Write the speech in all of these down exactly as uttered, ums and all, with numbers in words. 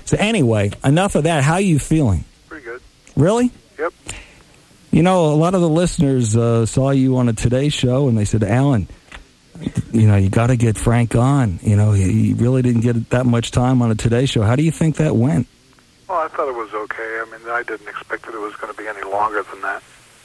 So anyway, enough of that. How are you feeling? Pretty good. Really? Yep. You know, a lot of the listeners uh, saw you on a Today Show, and they said, Alan, you know, you got to get Frank on. You know, he, he really didn't get that much time on a Today Show. How do you think that went? Well, I thought it was okay. I mean, I didn't expect that it was going to be any longer than that.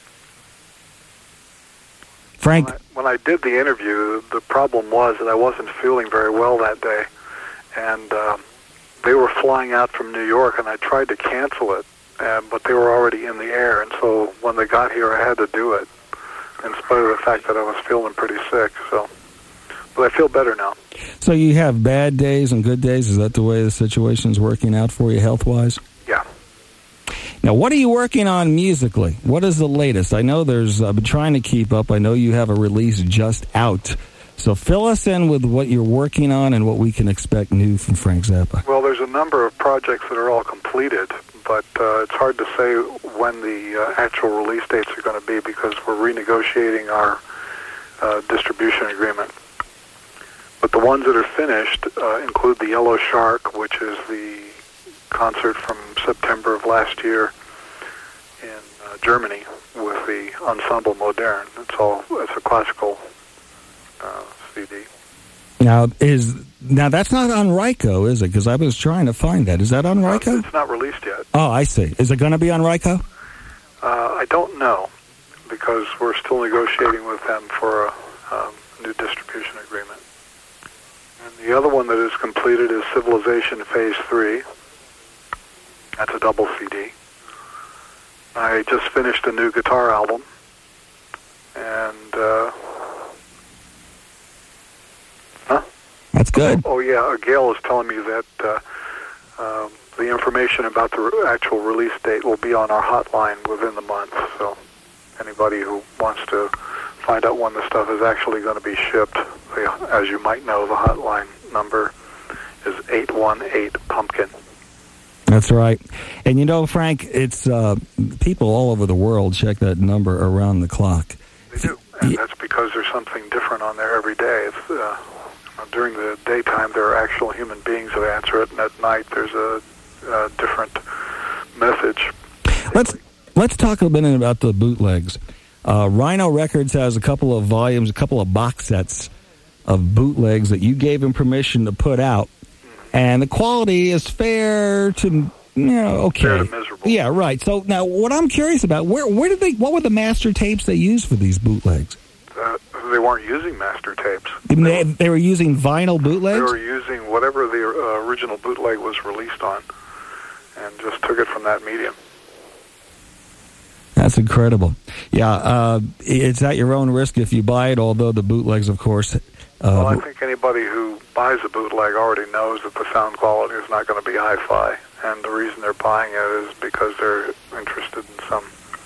Frank? When I, when I did the interview, the problem was that I wasn't feeling very well that day. And um, they were flying out from New York, and I tried to cancel it, uh, but they were already in the air. And so when they got here, I had to do it, in spite of the fact that I was feeling pretty sick. So, but I feel better now. So you have bad days and good days? Is that the way the situation's working out for you health-wise? Yeah. Now, what are you working on musically? What is the latest? I know there's, I've been trying to keep up. I know you have a release just out. So fill us in with what you're working on and what we can expect new from Frank Zappa. Well, there's a number of projects that are all completed, but uh, it's hard to say when the uh, actual release dates are going to be because we're renegotiating our uh, distribution agreement. But the ones that are finished uh, include the Yellow Shark, which is the concert from September of last year in uh, Germany with the Ensemble Modern. It's all it's a classical uh, C D. Now is now that's not on Ryko, is it? Because I was trying to find that. Is that on Ryko? Uh, it's not released yet. Oh, I see. Is it going to be on Ryko? Uh, I don't know because we're still negotiating with them for a um, new distribution agreement. And the other one that is completed is Civilization Phase three. That's a double C D. I just finished a new guitar album. And, uh... Huh? That's good. Oh, oh yeah, Gail is telling me that uh, uh, the information about the re- actual release date will be on our hotline within the month. So anybody who wants to find out when the stuff is actually going to be shipped, as you might know, the hotline number is eight one eight pumpkin. That's right. And you know, Frank, it's uh, people all over the world check that number around the clock. They do, and that's because there's something different on there every day. It's, uh, during the daytime, there are actual human beings that answer it, and at night, there's a, a different message. Let's let's talk a minute about the bootlegs. Uh, Rhino Records has a couple of volumes, a couple of box sets of bootlegs that you gave him permission to put out. And the quality is fair to, you know, okay. Fair to miserable. Yeah, right. So now what I'm curious about, where where did they, what were the master tapes they used for these bootlegs? Uh, they weren't using master tapes. They, they were using vinyl bootlegs? They were using whatever the uh, original bootleg was released on and just took it from that medium. That's incredible. Yeah, uh, it's at your own risk if you buy it, although the bootlegs, of course... Uh, well, I think anybody who buys a bootleg already knows that the sound quality is not going to be hi-fi, and the reason they're buying it is because they're interested in some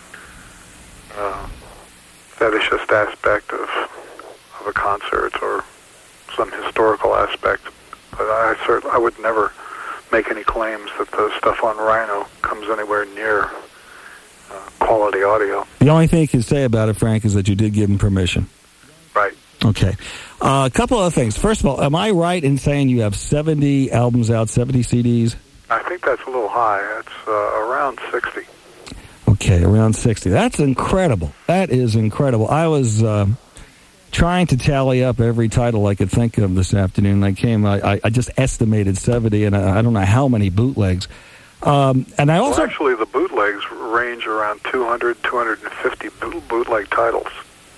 uh, fetishist aspect of of a concert or some historical aspect. But I cert- I would never make any claims that the stuff on Rhino comes anywhere near uh, quality audio. The only thing you can say about it, Frank, is that you did give him permission. Right. Okay. Uh, a couple of things. First of all, am I right in saying you have seventy albums out, seventy C Ds? I think that's a little high. It's uh, around sixty. Okay, around sixty. That's incredible. That is incredible. I was uh, trying to tally up every title I could think of this afternoon. I came, I, I just estimated seventy, and I, I don't know how many bootlegs. Um, and I also... Well, actually, the bootlegs range around two hundred, two hundred fifty boot- bootleg titles.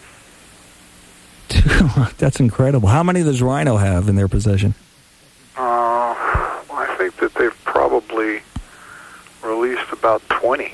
That's incredible. How many does Rhino have in their possession? Uh, well, I think that they've probably released about twenty.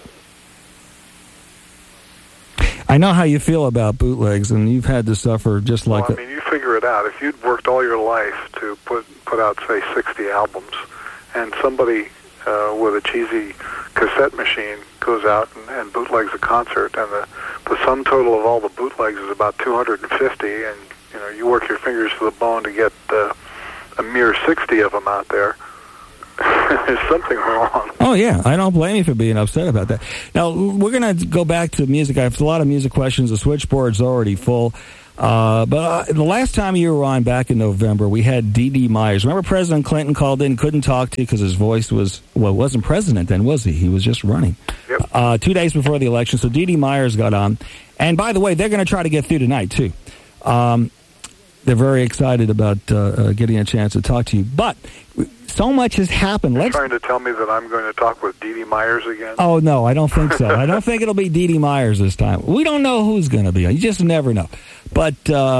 I know how you feel about bootlegs, and you've had to suffer just like... Well, I mean, you figure it out. If you'd worked all your life to put put out, say, sixty albums, and somebody uh, with a cheesy cassette machine goes out and, and bootlegs a concert, and the, the sum total of all the bootlegs is about two hundred fifty, and you know you work your fingers to the bone to get uh, a mere sixty of them out there. there's something wrong. Oh, yeah. I don't blame you for being upset about that. Now, we're going to go back to music. I have a lot of music questions. The switchboard's already full. Uh, but uh, the last time you were on back in November, we had Dee Dee Myers. Remember President Clinton called in, couldn't talk to you because his voice was, well, wasn't president then, was he? He was just running. Yep. Uh, two days before the election, so Dee Dee Myers got on. And by the way, they're going to try to get through tonight, too. Um, they're very excited about uh, uh, getting a chance to talk to you. But so much has happened. You're Let's... trying to tell me that I'm going to talk with Dee Dee Myers again? Oh, no, I don't think so. I don't think it'll be Dee Dee Myers this time. We don't know who's going to be. You just never know. But uh,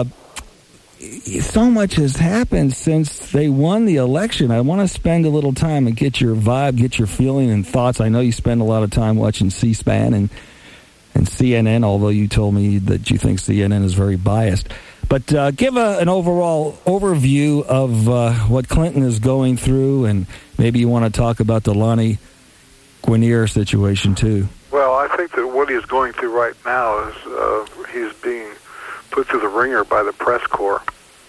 so much has happened since they won the election. I want to spend a little time and get your vibe, get your feeling and thoughts. I know you spend a lot of time watching C-SPAN and, and C N N, although you told me that you think C N N is very biased. But uh, give a, an overall overview of uh, what Clinton is going through, and maybe you want to talk about the Lani Guinier situation, too. Well, I think that what he's going through right now is uh, he's being put through the ringer by the press corps.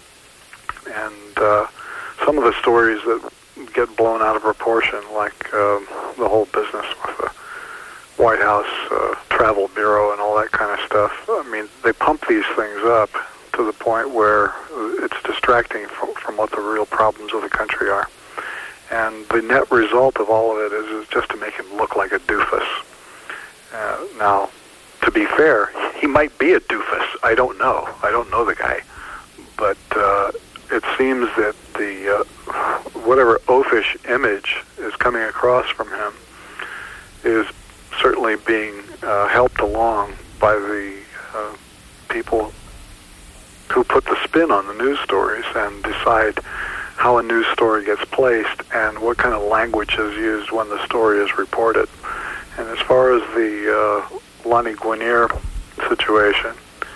And uh, some of the stories that get blown out of proportion, like um, the whole business with the White House uh, Travel Bureau and all that kind of stuff, I mean, they pump these things up to the point where it's distracting from, from what the real problems of the country are. And the net result of all of it is, is just to make him look like a doofus. Uh, now, to be fair, he might be a doofus. I don't know. I don't know the guy. But uh, it seems that the uh, whatever oafish image is coming across from him is certainly being uh, helped along by the uh, people who put the spin on the news stories and decide how a news story gets placed and what kind of language is used when the story is reported. And as far as the uh, Lani Guinier situation,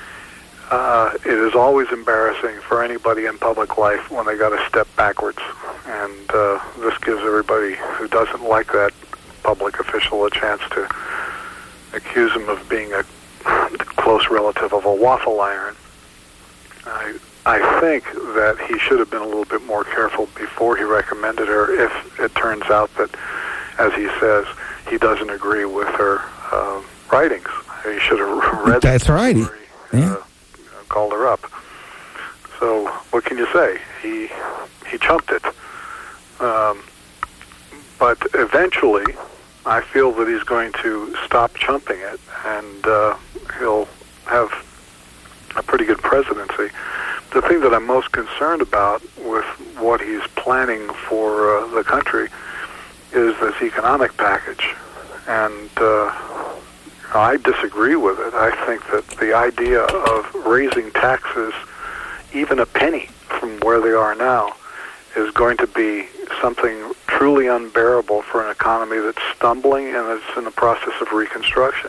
uh, it is always embarrassing for anybody in public life when they got to step backwards. And uh, this gives everybody who doesn't like that public official a chance to accuse him of being a close relative of a waffle iron. I, I think that he should have been a little bit more careful before he recommended her if it turns out that, as he says, he doesn't agree with her uh, writings. He should have read That's right. He, he uh, yeah. called her up. So what can you say? He he chumped it. Um, but eventually, I feel that he's going to stop chumping it, and uh, he'll have a pretty good presidency. The thing that I'm most concerned about with what he's planning for uh, the country is this economic package. And uh, I disagree with it. I think that the idea of raising taxes even a penny from where they are now is going to be something truly unbearable for an economy that's stumbling and that's in the process of reconstruction.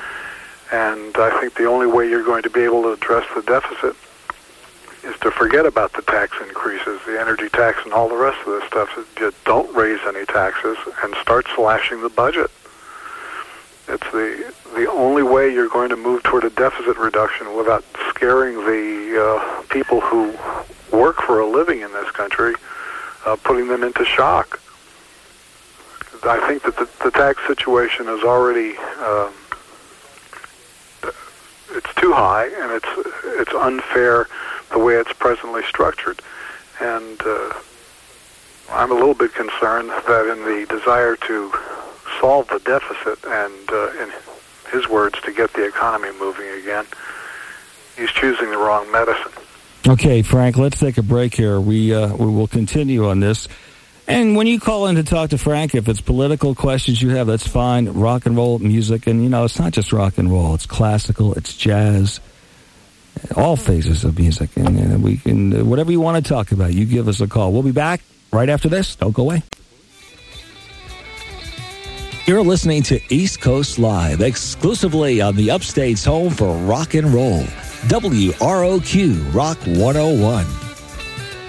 And I think the only way you're going to be able to address the deficit is to forget about the tax increases, the energy tax and all the rest of this stuff. You don't raise any taxes and start slashing the budget. It's the the only way you're going to move toward a deficit reduction without scaring the uh, people who work for a living in this country, uh, putting them into shock. I think that the, the tax situation is already um, it's too high, and it's it's unfair the way it's presently structured. And uh, I'm a little bit concerned that in the desire to solve the deficit and, uh, in his words, to get the economy moving again, he's choosing the wrong medicine. Okay, Frank, let's take a break here. We uh, we will continue on this. And when you call in to talk to Frank, if it's political questions you have, that's fine. Rock and roll music, and, you know, it's not just rock and roll. It's classical, it's jazz, all phases of music. And, and we can, uh, whatever you want to talk about, you give us a call. We'll be back right after this. Don't go away. You're listening to East Coast Live, exclusively on the Upstate's home for rock and roll. W R O Q Rock one oh one.